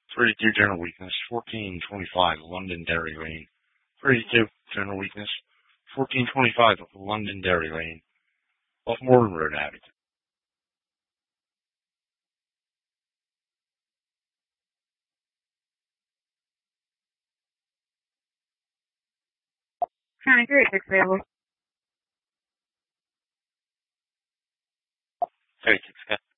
32 general weakness, 1425 Londonderry Lane. 32 general weakness, 1425 Londonderry Lane, off Morgan Road, Abington. County 36 available. 36,